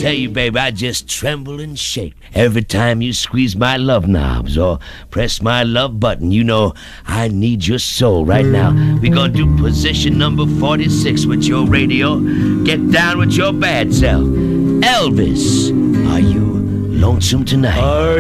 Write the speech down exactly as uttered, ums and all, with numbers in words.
Tell you, baby, I just tremble and shake every time you squeeze my love knobs or press my love button. You know, I need your soul right now. We're gonna do position number forty-six with your radio. Get down with your bad self. Elvis, are you lonesome tonight? Are